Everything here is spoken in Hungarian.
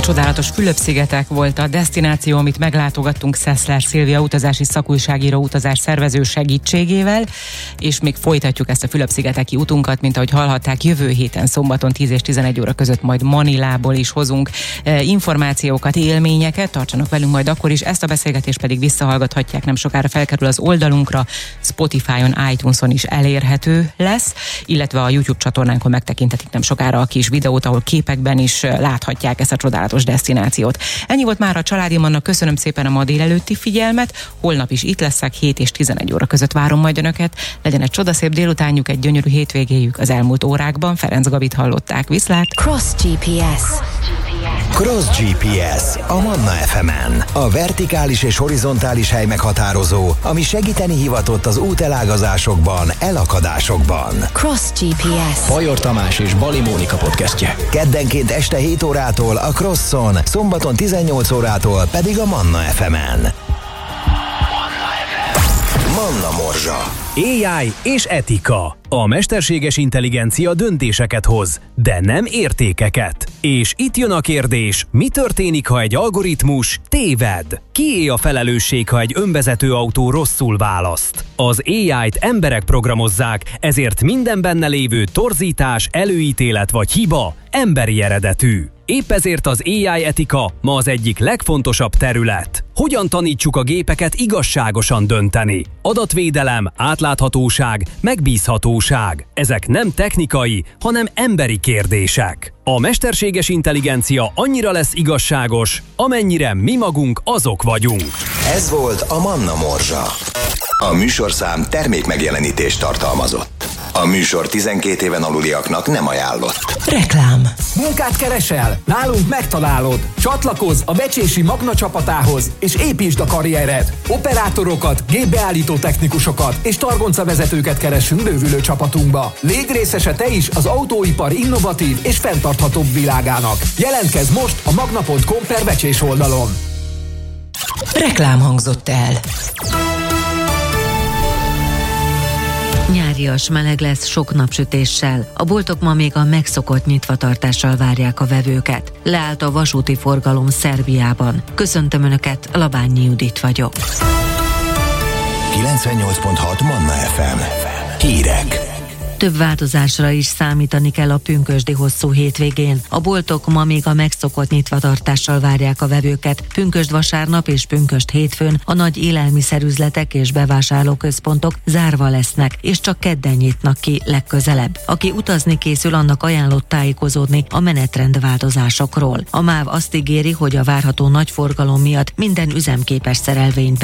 Csodálatos Fülöp-szigetek volt a desztináció, amit meglátogattunk Szeszler Szilvia utazási szakújságíró utazás szervező segítségével, és még folytatjuk ezt a Fülöp-szigeteki utunkat, mint ahogy hallhatták, jövő héten szombaton 10 és 11 óra között majd Manilából is hozunk információkat, élményeket, tartsanak velünk majd akkor is, ezt a beszélgetést pedig visszahallgathatják, nem sokára felkerül az oldalunkra, Spotify-on, iTunes-on is elérhető lesz, illetve a YouTube csatornánkon megtekinthetik nem sokára a kis videót, ahol képekben is láthatják ezt a csodálatos desztinációt. Ennyi volt már a Családi Manna, köszönöm szépen a ma délelőtti figyelmet, holnap is itt leszek, 7 és 11 óra között várom majd önöket, legyen egy csodaszép délutánjuk, egy gyönyörű hétvégéjük az elmúlt órákban, Ferenc Gabit hallották, viszlát! Cross GPS. Cross GPS a Manna FM-en. A vertikális és horizontális hely meghatározó, ami segíteni hivatott az útelágazásokban, elakadásokban. Cross GPS. Bajor Tamás és Bali Mónika podcastje. Keddenként este 7 órától a Crosson, szombaton 18 órától pedig a Manna FM-en. Manna Morzsa. AI és etika. A mesterséges intelligencia döntéseket hoz, de nem értékeket. És itt jön a kérdés, mi történik, ha egy algoritmus téved? Kié a felelősség, ha egy önvezető autó rosszul választ? Az AI-t emberek programozzák, ezért minden benne lévő torzítás, előítélet vagy hiba emberi eredetű. Épp ezért az AI etika ma az egyik legfontosabb terület. Hogyan tanítsuk a gépeket igazságosan dönteni? Adatvédelem, átláthatóság, megbízhatóság. Ezek nem technikai, hanem emberi kérdések. A mesterséges intelligencia annyira lesz igazságos, amennyire mi magunk azok vagyunk. Ez volt a Manna Morzsa. A műsorszám termékmegjelenítést tartalmazott. A műsor 12 éven aluliaknak nem ajánlott. Reklám. Munkát keresel? Nálunk megtalálod. Csatlakozz a Becsési Magna csapatához, és építsd a karriered. Operátorokat, gépbeállító technikusokat és targoncavezetőket keresünk bővülő csapatunkba. Légy részese te is az autóipar innovatív és fenntarthatóbb világának. Jelentkezz most a magna.com/becsés oldalon. Reklám hangzott el. Nyárias meleg lesz sok napsütéssel. A boltok ma még a megszokott nyitvatartással várják a vevőket. Leállt a vasúti forgalom Szerbiában. Köszöntöm Önöket, Labányi Judit vagyok. 98.6 Manna FM. Hírek. Több változásra is számítani kell a pünkösdi hosszú hétvégén. A boltok ma még a megszokott nyitvatartással várják a vevőket. Pünkösd vasárnap és pünkösd hétfőn a nagy élelmiszerüzletek és bevásárlóközpontok zárva lesznek, és csak kedden nyitnak ki legközelebb. Aki utazni készül, annak ajánlott tájékozódni a menetrendváltozásokról. A MÁV azt ígéri, hogy a várható nagy forgalom miatt minden üzemképes szerelvényt